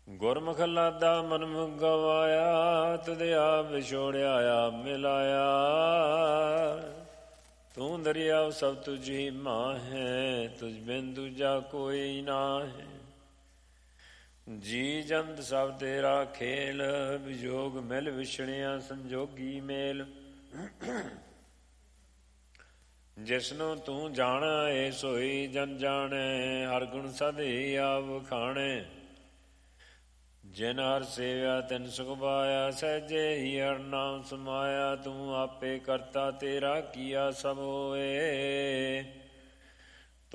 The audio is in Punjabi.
ਗੁਰਮੁਖ ਲਾਦਾ ਮਨਮੁਖ ਗਵਾਇਆ, ਤੁਧ ਆਪ ਵਿਛੋੜਿਆ ਆਪ ਮਿਲਾਇਆ। ਤੂੰ ਦਰਿਆਵ ਸਭ ਤੁਝੀ ਮਾਹੈ, ਤੁਝ ਬਿਨ ਦੂਜਾ ਕੋਈ ਨਾਹੈ। ਜੀ ਜੰਤ ਸਭ ਤੇਰਾ ਖੇਲ, ਵਿਜੋਗ ਮਿਲ ਵਿਛੜਿਆ ਸੰਜੋਗੀ ਮੇਲ। ਜਿਸਨੂੰ ਤੂੰ ਜਾਣਾ ਏ ਸੋਈ ਜਨ ਜਾਣੈ, ਹਰ ਗੁਣ ਸਦ ਹੀ ਆਪ ਵਖਾਣੈ। ਜਿਨ ਹਰ ਸੇਵਿਆ ਤਿਨ ਸੁਖ ਪਾਇਆ, ਸਹਿਜੇ ਹੀ ਹਰ ਨਾਮ ਸਮਾਇਆ। ਤੂੰ ਆਪੇ ਕਰਤਾ ਤੇਰਾ ਕੀਆ ਸਭ ਹੋਏ,